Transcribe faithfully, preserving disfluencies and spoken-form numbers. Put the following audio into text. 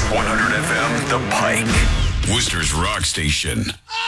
one hundred F M, The Pike. Worcester's Rock Station.